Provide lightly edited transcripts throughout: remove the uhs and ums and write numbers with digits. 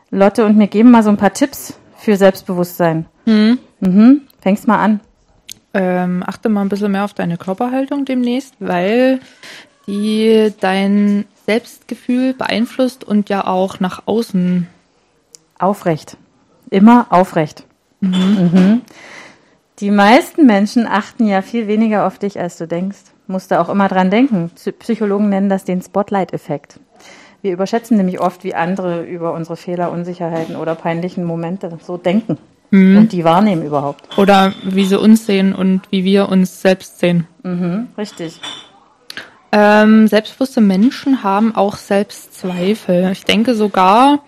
Lotte und mir geben mal so ein paar Tipps für Selbstbewusstsein. Fängst mal an. Achte mal ein bisschen mehr auf deine Körperhaltung demnächst, weil die dein Selbstgefühl beeinflusst und ja auch nach außen. Aufrecht. Immer aufrecht. Die meisten Menschen achten ja viel weniger auf dich, als du denkst. Musst du auch immer dran denken. Psychologen nennen das den Spotlight-Effekt. Wir überschätzen nämlich oft, wie andere über unsere Fehler, Unsicherheiten oder peinlichen Momente so denken und die wahrnehmen überhaupt. Oder wie sie uns sehen und wie wir uns selbst sehen. Richtig. Selbstbewusste Menschen haben auch Selbstzweifel. Ich denke sogar,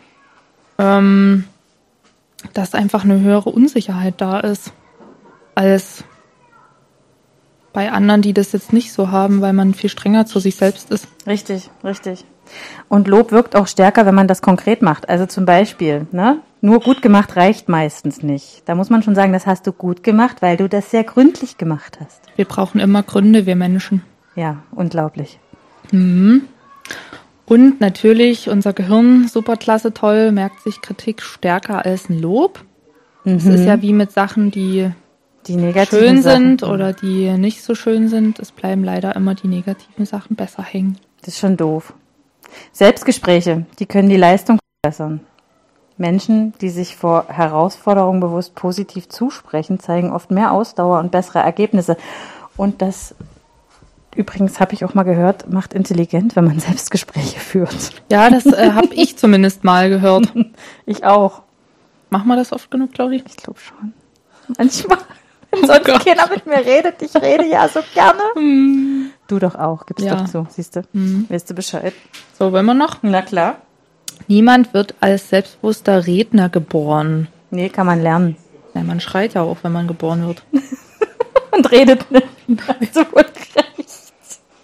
dass einfach eine höhere Unsicherheit da ist, als bei anderen, die das jetzt nicht so haben, weil man viel strenger zu sich selbst ist. Richtig. Und Lob wirkt auch stärker, wenn man das konkret macht. Also zum Beispiel, nur gut gemacht reicht meistens nicht. Da muss man schon sagen, das hast du gut gemacht, weil du das sehr gründlich gemacht hast. Wir brauchen immer Gründe, wir Menschen. Ja, unglaublich. Und natürlich unser Gehirn, superklasse, toll, merkt sich Kritik stärker als ein Lob. Es ist ja wie mit Sachen, die schön sind oder die nicht so schön sind. Es bleiben leider immer die negativen Sachen besser hängen. Das ist schon doof. Selbstgespräche, die können die Leistung verbessern. Menschen, die sich vor Herausforderungen bewusst positiv zusprechen, zeigen oft mehr Ausdauer und bessere Ergebnisse. Und das, übrigens habe ich auch mal gehört, macht intelligent, wenn man Selbstgespräche führt. Ja, das habe ich zumindest mal gehört. Ich auch. Machen wir das oft genug, Claudi? Ich glaube schon. Manchmal. Wenn sonst keiner mit mir redet, ich rede ja so gerne. Du doch auch, gib's doch zu, siehst du. Weißt du Bescheid. So, wollen wir noch? Na klar. Niemand wird als selbstbewusster Redner geboren. Nee, kann man lernen. Ja, man schreit ja auch, wenn man geboren wird. Und redet nicht. So gut reicht.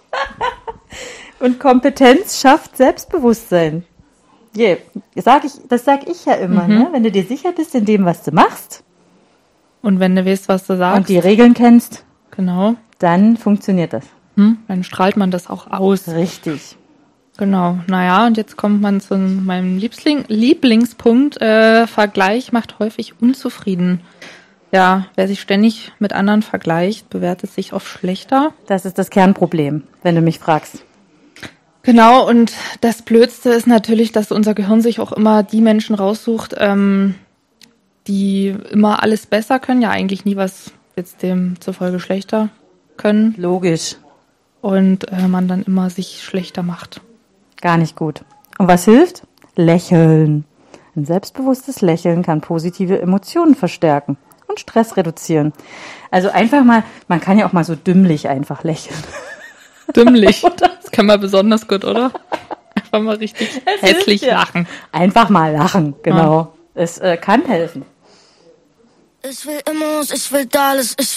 Und Kompetenz schafft Selbstbewusstsein. Das sag ich ja immer, ne? Wenn du dir sicher bist in dem, was du machst. Und wenn du weißt, was du sagst. Und die Regeln kennst. Genau. Dann funktioniert das. Dann strahlt man das auch aus. Richtig. Genau. Naja, und jetzt kommt man zu meinem Lieblingspunkt. Vergleich macht häufig unzufrieden. Ja, wer sich ständig mit anderen vergleicht, bewertet sich oft schlechter. Das ist das Kernproblem, wenn du mich fragst. Genau, und das Blödste ist natürlich, dass unser Gehirn sich auch immer die Menschen raussucht, die immer alles besser können, ja eigentlich nie was jetzt dem zufolge schlechter können. Logisch. Und man dann immer sich schlechter macht. Gar nicht gut. Und was hilft? Lächeln. Ein selbstbewusstes Lächeln kann positive Emotionen verstärken und Stress reduzieren. Also einfach mal, man kann ja auch mal so dümmlich einfach lächeln. Dümmlich? Das kann man besonders gut, oder? Einfach mal richtig hässlich lachen. Einfach mal lachen, genau. Es kann helfen. Ich will Immos, ich will alles, ich